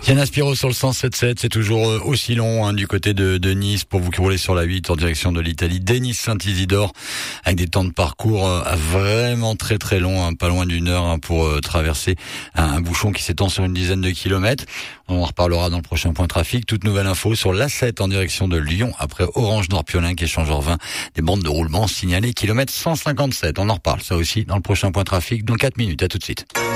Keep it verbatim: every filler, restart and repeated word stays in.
Diana Spiro sur le cent sept sept, c'est toujours aussi long hein, du côté de, de Nice pour vous qui roulez sur la huit en direction de l'Italie, dès Nice-Saint-Isidore, avec des temps de parcours euh, vraiment très très longs, hein, pas loin d'une heure hein, pour euh, traverser un, un bouchon qui s'étend sur une dizaine de kilomètres. On en reparlera dans le prochain point trafic. Toute nouvelle info sur l'A sept en direction de Lyon, après Orange-Nord-Piolin qui échange en vingt des bandes de roulement signalées kilomètre cent cinquante-sept. On en reparle ça aussi dans le prochain point trafic dans quatre minutes. À tout de suite.